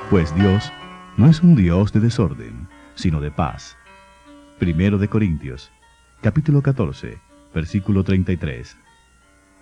Pues Dios no es un Dios de desorden, sino de paz. Primero de Corintios, capítulo 14, versículo 33.